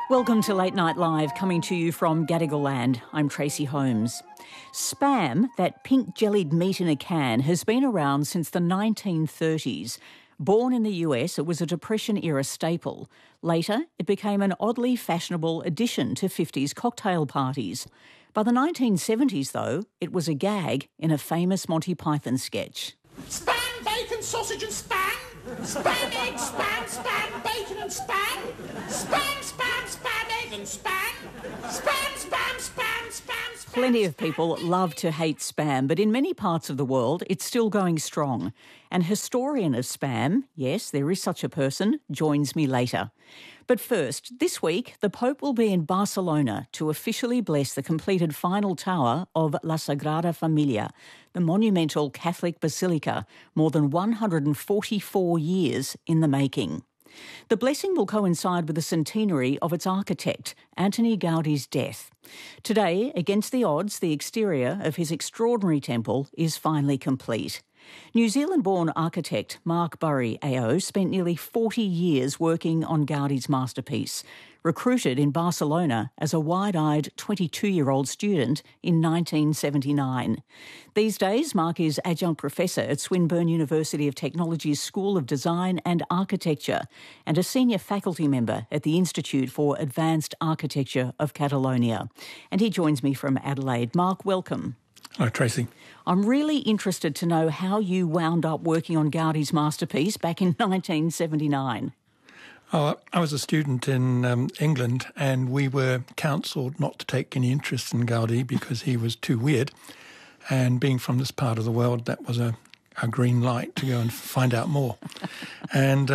Welcome to Late Night Live, coming to you from Gadigal Land. I'm Tracy Holmes. Spam, that pink jellied meat in a can, has been around since the 1930s. Born in the US, it was a Depression-era staple. Later, it became an oddly fashionable addition to 50s cocktail parties. By the 1970s, though, it was a gag in a famous Monty Python sketch. Spam, bacon, sausage and spam. Spam, egg, spam, spam, bacon and spam. Spam, spam, spam, egg and spam. Spam, spam, spam, spam, spam. Plenty of people love to hate spam, but in many parts of the world, it's still going strong. An historian of spam, yes, there is such a person, joins me later. But first, this week, the Pope will be in Barcelona to officially bless the completed final tower of La Sagrada Familia, the monumental Catholic basilica, more than 144 years in the making. The blessing will coincide with the centenary of its architect, Antoni Gaudi's death. Today, against the odds, the exterior of his extraordinary temple is finally complete. New Zealand-born architect Mark Burry AO spent nearly 40 years working on Gaudi's masterpiece, recruited in Barcelona as a wide-eyed 22-year-old student in 1979. These days, Mark is adjunct professor at Swinburne University of Technology's School of Design and Architecture and a senior faculty member at the Institute for Advanced Architecture of Catalonia. And he joins me from Adelaide. Mark, welcome. Hello, Tracy. I'm really interested to know how you wound up working on Gaudi's masterpiece back in 1979. I was a student in England, and we were counselled not to take any interest in Gaudi because he was too weird. And being from this part of the world, that was a green light to go and find out more. and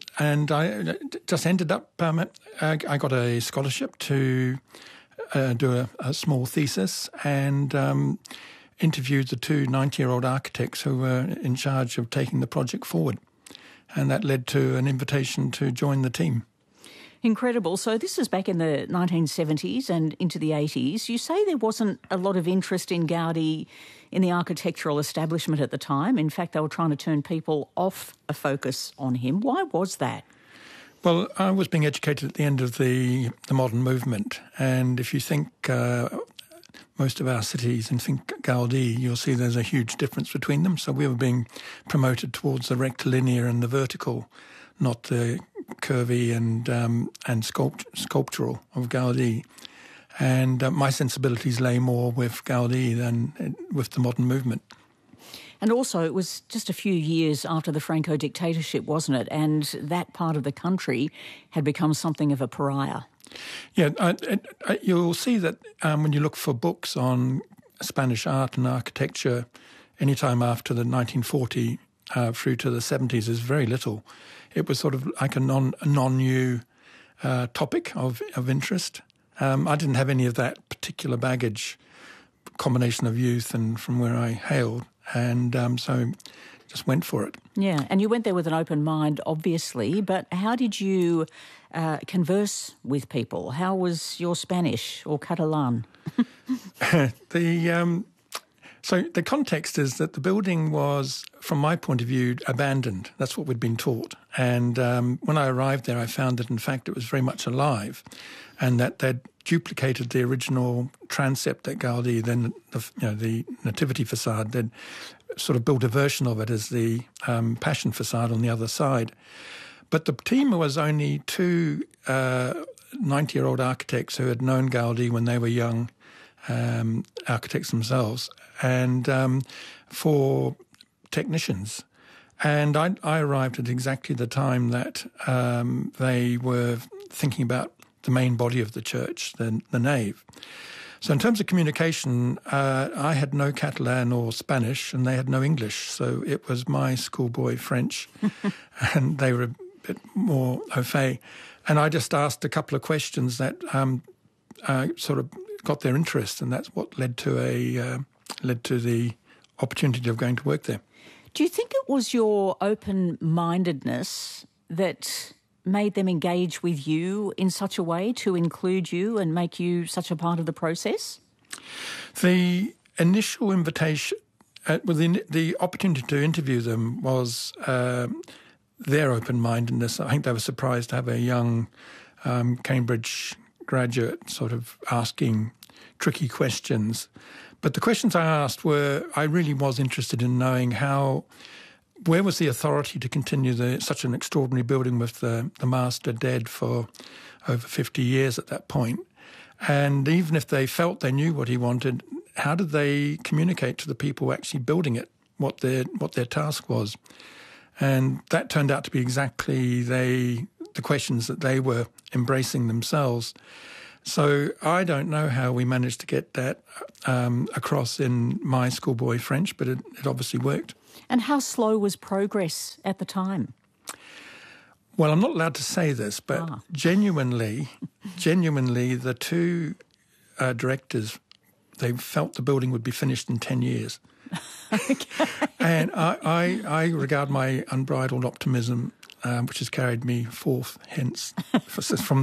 I just ended up, I got a scholarship to do a small thesis and interviewed the two 90-year-old architects who were in charge of taking the project forward. And that led to an invitation to join the team. Incredible. So this is back in the 1970s and into the 80s. You say there wasn't a lot of interest in Gaudi in the architectural establishment at the time. In fact, they were trying to turn people off a focus on him. Why was that? Well, I was being educated at the end of the modern movement. And if you think most of our cities and think Gaudi, you'll see there's a huge difference between them. So we were being promoted towards the rectilinear and the vertical, not the curvy and sculptural of Gaudi. And my sensibilities lay more with Gaudi than with the modern movement. And also, it was just a few years after the Franco dictatorship, wasn't it? And that part of the country had become something of a pariah. Yeah, you'll see that when you look for books on Spanish art and architecture, any time after the 1940 through to the 70s, there's very little. It was sort of like a non-new topic of interest. I didn't have any of that particular baggage, combination of youth and from where I hailed, and so just went for it. Yeah, and you went there with an open mind, obviously, but how did you converse with people? How was your Spanish or Catalan? So the context is that the building was, from my point of view, abandoned. That's what we'd been taught. And when I arrived there, I found that, in fact, it was very much alive and that they'd duplicated the original transept that Gaudi, then the Nativity facade, they'd sort of built a version of it as the Passion facade on the other side. But the team was only two 90-year-old architects who had known Gaudi when they were young, architects themselves, and 4 technicians. And I arrived at exactly the time that they were thinking about the main body of the church, the nave. So in terms of communication, I had no Catalan or Spanish, and they had no English. So it was my schoolboy French, and they were a bit more au fait. And I just asked a couple of questions that sort of got their interest, and that's what led to the opportunity of going to work there. Do you think it was your open-mindedness that made them engage with you in such a way to include you and make you such a part of the process? The initial invitation, the opportunity to interview them was their open-mindedness. I think they were surprised to have a young Cambridge graduate, sort of asking tricky questions. But the questions I asked I really was interested in knowing where was the authority to continue such an extraordinary building with the master dead for over 50 years at that point. And even if they felt they knew what he wanted, how did they communicate to the people actually building it what their task was? And that turned out to be exactly the questions that they were embracing themselves. So I don't know how we managed to get that across in my schoolboy French, but it obviously worked. And how slow was progress at the time? Well, I'm not allowed to say this, but genuinely, the two directors, they felt the building would be finished in 10 years. Okay. And I regard my unbridled optimism, which has carried me forth, hence, from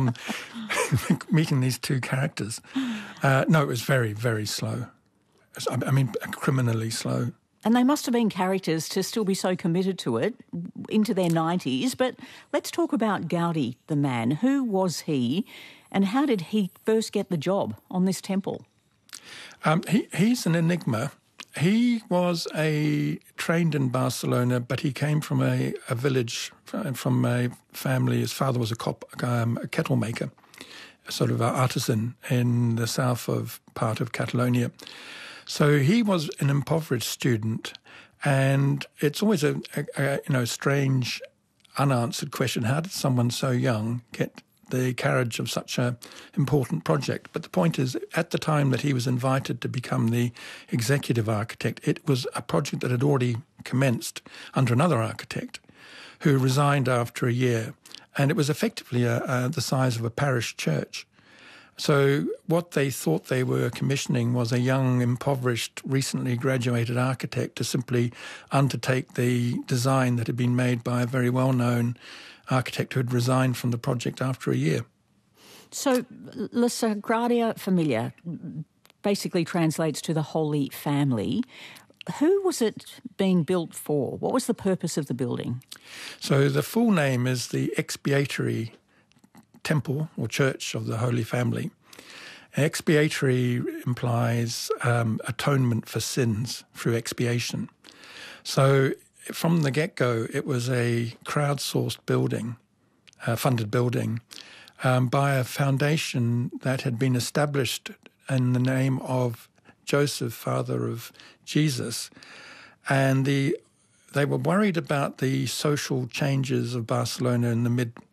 meeting these two characters. No, it was very, very slow. I mean, criminally slow. And they must have been characters to still be so committed to it into their 90s. But let's talk about Gaudi, the man. Who was he and how did he first get the job on this temple? He's an enigma. He was trained in Barcelona, but he came from a village, from a family. His father was a kettle maker, a sort of artisan in the south of part of Catalonia. So he was an impoverished student, and it's always a strange, unanswered question. How did someone so young get the carriage of such an important project? But the point is, at the time that he was invited to become the executive architect, it was a project that had already commenced under another architect who resigned after a year, and it was effectively the size of a parish church. So what they thought they were commissioning was a young, impoverished, recently graduated architect to simply undertake the design that had been made by a very well-known architect who had resigned from the project after a year. So La Sagrada Familia basically translates to the Holy Family. Who was it being built for? What was the purpose of the building? So the full name is the Expiatory Temple or Church of the Holy Family. Expiatory implies atonement for sins through expiation. So from the get-go, it was a crowdsourced building, funded building, by a foundation that had been established in the name of Joseph, father of Jesus. And they were worried about the social changes of Barcelona in the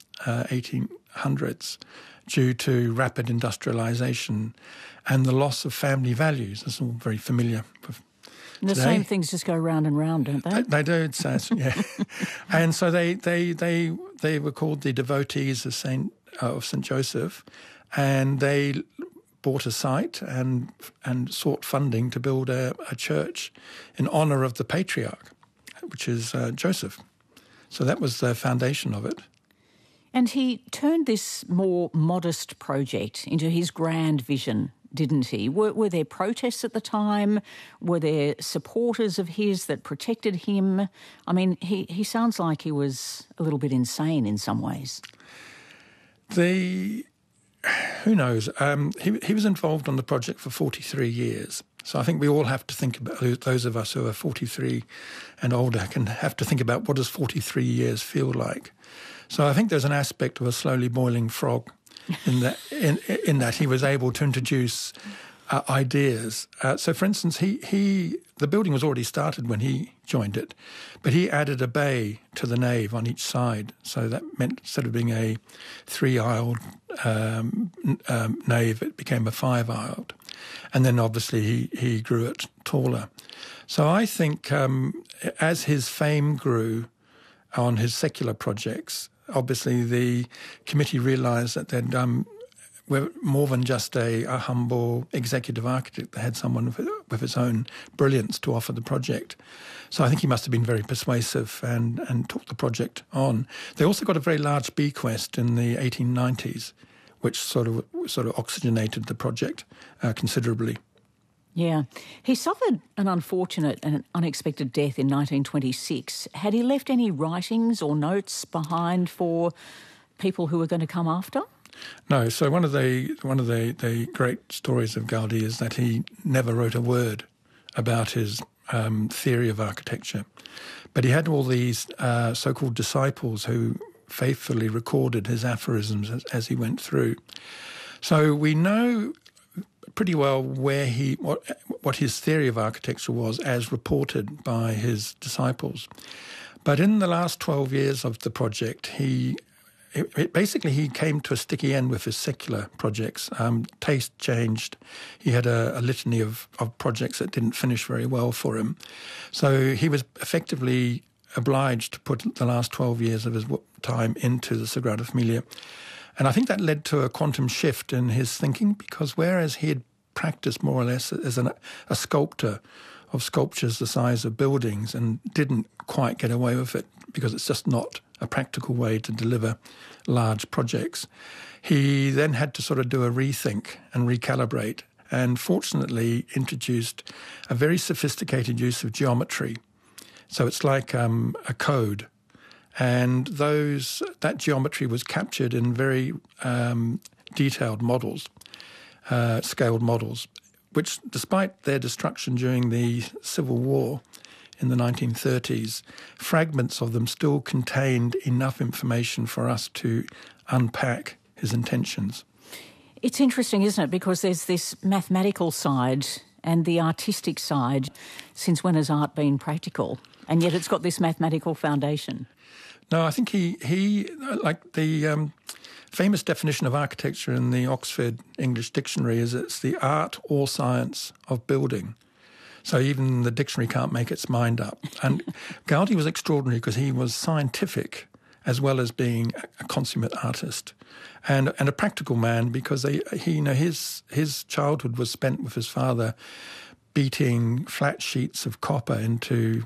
mid-1800s due to rapid industrialization and the loss of family values. That's all very familiar with and the today. Same things just go round and round, don't they? They do, it's sad, yeah. And so they were called the devotees of Saint Joseph, and they bought a site and sought funding to build a church in honour of the patriarch, which is Joseph. So that was the foundation of it. And he turned this more modest project into his grand vision, didn't he? Were there protests at the time? Were there supporters of his that protected him? I mean, he sounds like he was a little bit insane in some ways. Who knows? He was involved on the project for 43 years. So I think we all have to think about, those of us who are 43 and older have to think about what does 43 years feel like. So I think there's an aspect of a slowly boiling frog in that he was able to introduce ideas. So, for instance, the building was already started when he joined it, but he added a bay to the nave on each side. So that meant instead of being a 3-aisled nave, it became a 5-aisled. And then obviously he grew it taller. So I think as his fame grew on his secular projects, obviously the committee realised that they'd were more than just a humble executive architect. They had someone with his own brilliance to offer the project. So I think he must have been very persuasive and took the project on. They also got a very large bequest in the 1890s, which sort of oxygenated the project considerably. Yeah. He suffered an unfortunate and unexpected death in 1926. Had he left any writings or notes behind for people who were going to come after? No. So one of the great stories of Gaudi is that he never wrote a word about his theory of architecture, but he had all these so-called disciples who faithfully recorded his aphorisms as he went through. So we know pretty well where what his theory of architecture was as reported by his disciples. But in the last 12 years of the project, he came to a sticky end with his secular projects. Taste changed. He had a litany of projects that didn't finish very well for him. So he was effectively obliged to put the last 12 years of his time into the Sagrada Familia. And I think that led to a quantum shift in his thinking, because whereas he had practiced more or less as a sculptor of sculptures the size of buildings and didn't quite get away with it because it's just not a practical way to deliver large projects, he then had to sort of do a rethink and recalibrate, and fortunately introduced a very sophisticated use of geometry. So it's like a code. And that geometry was captured in very detailed models, scaled models, which, despite their destruction during the Civil War in the 1930s, fragments of them still contained enough information for us to unpack his intentions. It's interesting, isn't it? Because there's this mathematical side and the artistic side. Since when has art been practical? And yet it's got this mathematical foundation. No, I think he like the famous definition of architecture in the Oxford English Dictionary is it's the art or science of building. So even the dictionary can't make its mind up. And Gaudi was extraordinary because he was scientific as well as being a consummate artist and a practical man, because his childhood was spent with his father beating flat sheets of copper into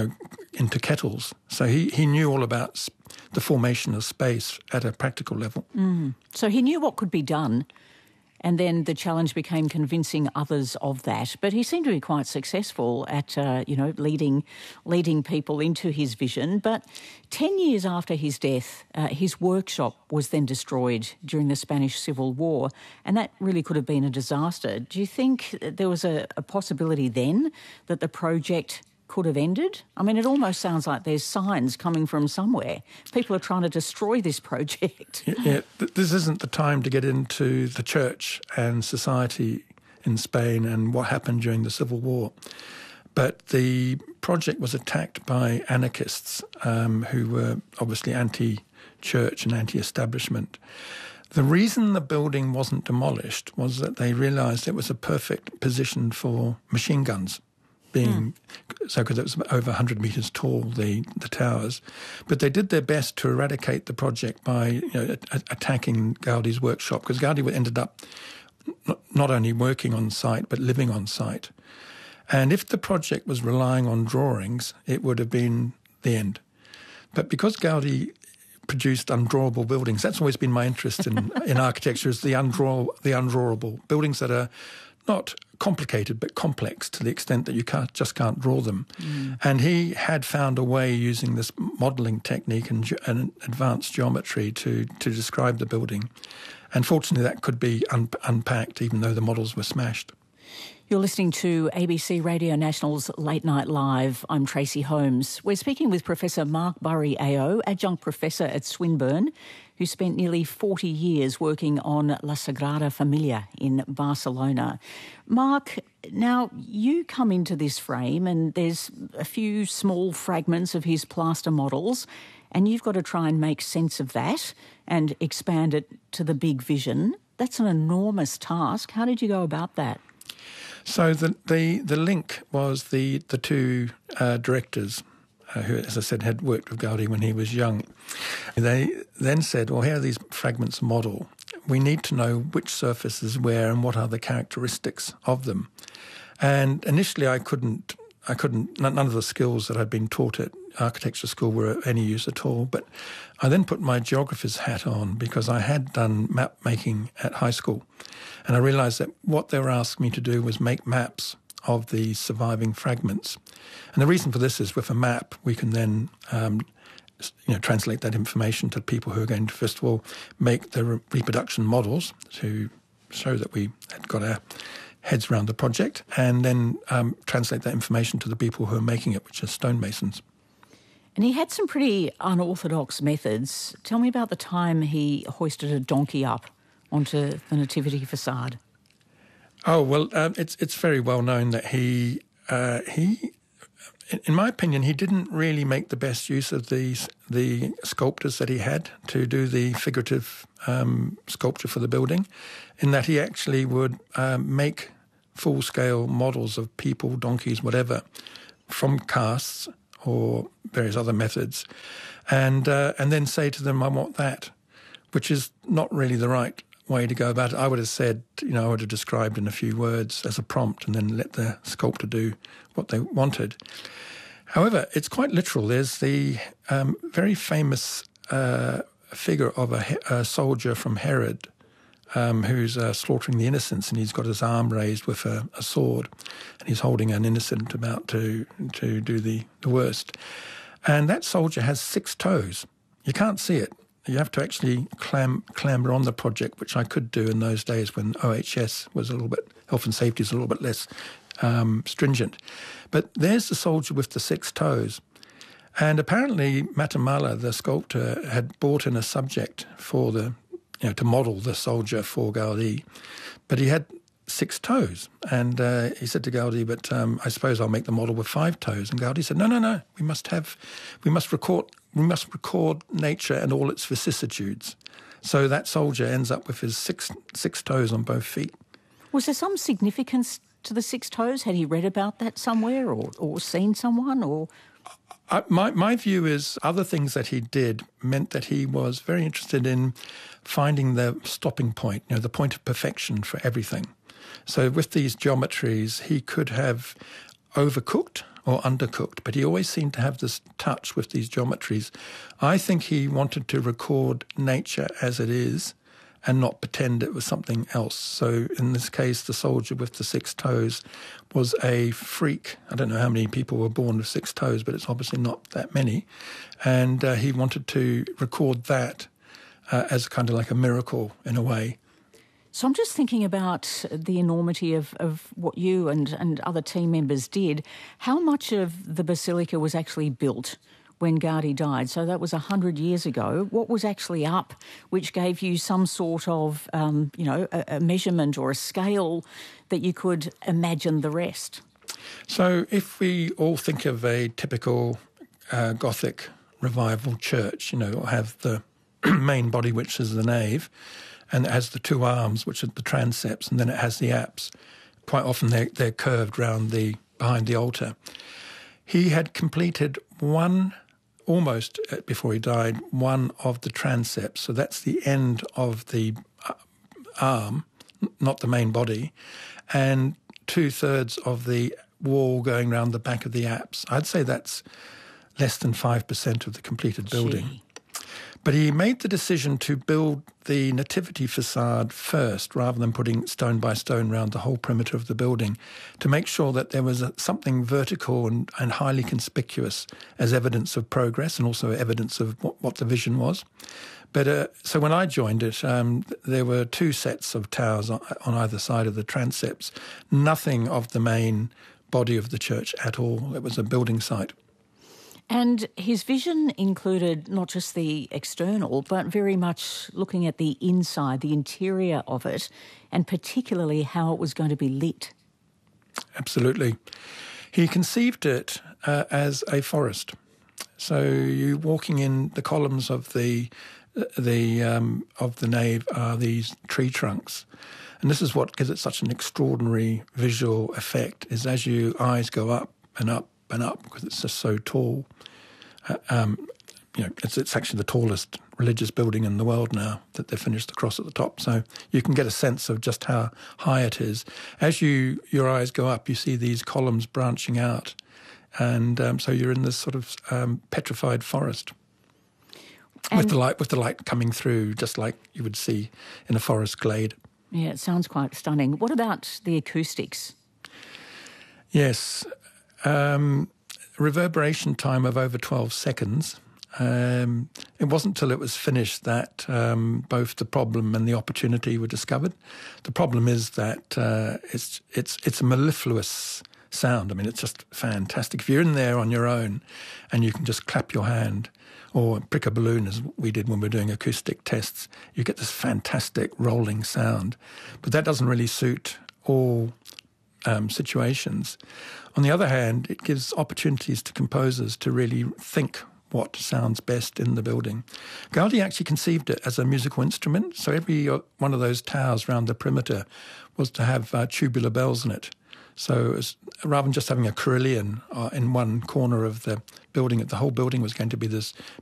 kettles. So he knew all about the formation of space at a practical level. So he knew what could be done, and then the challenge became convincing others of that. But he seemed to be quite successful at, leading people into his vision. But 10 years after his death, his workshop was then destroyed during the Spanish Civil War, and that really could have been a disaster. Do you think there was a possibility then that the project could have ended? I mean, it almost sounds like there's signs coming from somewhere. People are trying to destroy this project. Yeah, this isn't the time to get into the church and society in Spain and what happened during the Civil War. But the project was attacked by anarchists who were obviously anti-church and anti-establishment. The reason the building wasn't demolished was that they realised it was a perfect position for machine guns. Because it was over 100 metres tall, the towers. But they did their best to eradicate the project by attacking Gaudi's workshop, because Gaudi ended up not only working on site but living on site. And if the project was relying on drawings, it would have been the end. But because Gaudi produced undrawable buildings, that's always been my interest in architecture, is the undrawable buildings that are not complicated but complex to the extent that you just can't draw them. And he had found a way using this modelling technique and advanced geometry to describe the building. And fortunately that could be unpacked even though the models were smashed. You're listening to ABC Radio National's Late Night Live. I'm Tracy Holmes. We're speaking with Professor Mark Burry AO, adjunct professor at Swinburne, who spent nearly 40 years working on La Sagrada Familia in Barcelona. Mark, now you come into this frame and there's a few small fragments of his plaster models, and you've got to try and make sense of that and expand it to the big vision. That's an enormous task. How did you go about that? So the link was the two directors who, as I said, had worked with Gaudi when he was young. They then said, well, here are these fragments of model. We need to know which surface is where and what are the characteristics of them. And initially I couldn't, none of the skills that I'd been taught at architecture school were of any use at all. But I then put my geographer's hat on because I had done map making at high school. And I realised that what they were asking me to do was make maps of the surviving fragments. And the reason for this is with a map, we can then translate that information to people who are going to, first of all, make the reproduction models to show that we had got our heads around the project, and then translate that information to the people who are making it, which are stonemasons. And he had some pretty unorthodox methods. Tell me about the time he hoisted a donkey up onto the nativity facade. Oh, well, it's very well known that he, in my opinion, he didn't really make the best use of the sculptors that he had to do the figurative sculpture for the building, in that he actually would make full-scale models of people, donkeys, whatever, from casts or various other methods, and then say to them, I want that, which is not really the right way to go about it. I would have said, I would have described in a few words as a prompt and then let the sculptor do what they wanted. However, it's quite literal. There's the very famous figure of a soldier from Herod who's slaughtering the innocents, and he's got his arm raised with a sword, and he's holding an innocent about to do the worst. And that soldier has 6 toes. You can't see it. You have to actually clamber on the project, which I could do in those days when OHS was a little bit, health and safety is a little bit less stringent. But there's the soldier with the 6 toes. And apparently Matamala, the sculptor, had brought in a subject for to model the soldier for Gaudí, but he had 6 toes. And he said to Gaudí, but I suppose I'll make the model with 5 toes. And Gaudí said, no, we must record nature and all its vicissitudes. So that soldier ends up with his six toes on both feet. Was there some significance to the 6 toes? Had he read about that somewhere or seen someone? Or my view is other things that he did meant that he was very interested in finding the stopping point, the point of perfection for everything. So with these geometries, he could have overcooked or undercooked, but he always seemed to have this touch with these geometries. I think he wanted to record nature as it is and not pretend it was something else. So in this case, the soldier with the 6 toes was a freak. I don't know how many people were born with 6 toes, but it's obviously not that many. And he wanted to record that as kind of like a miracle in a way. So I'm just thinking about the enormity of what you and other team members did. How much of the basilica was actually built when Gaudí died? So that was 100 years ago. What was actually up, which gave you some sort of, a measurement or a scale that you could imagine the rest? So if we all think of a typical Gothic revival church, have the main body, which is the nave, and it has the 2 arms, which are the transepts, and then it has the apse. Quite often they're curved round behind the altar. He had completed almost before he died, one of the transepts. So that's the end of the arm, not the main body, and 2/3 of the wall going round the back of the apse. I'd say that's less than 5% of the completed building. Gee. But he made the decision to build the nativity facade first, rather than putting stone by stone around the whole perimeter of the building, to make sure that there was something vertical and highly conspicuous as evidence of progress and also evidence of what the vision was. But so when I joined it, there were 2 sets of towers on either side of the transepts, nothing of the main body of the church at all. It was a building site. And his vision included not just the external, but very much looking at the inside, the interior of it, and particularly how it was going to be lit. Absolutely. He conceived it as a forest. So you walking in the columns of the nave are these tree trunks. And this is what gives it such an extraordinary visual effect, is as your eyes go up and up and up, because it's just so tall. It's actually the tallest religious building in the world now that they've finished the cross at the top. So you can get a sense of just how high it is. As your eyes go up, you see these columns branching out. And so you're in this sort of petrified forest. With the light coming through, just like you would see in a forest glade. Yeah, it sounds quite stunning. What about the acoustics? Yes. Reverberation time of over 12 seconds It wasn't until it was finished that both the problem and the opportunity were discovered. The problem is that it's a mellifluous sound. I mean, it's just fantastic. If you're in there on your own and you can just clap your hand or prick a balloon, as we did when we were doing acoustic tests, you get this fantastic rolling sound. But that doesn't really suit all situations. On the other hand, it gives opportunities to composers to really think what sounds best in the building. Gaudi actually conceived it as a musical instrument, so every one of those towers around the perimeter was to have tubular bells in it. So rather than just having a carillon in one corner of the building, the whole building was going to be this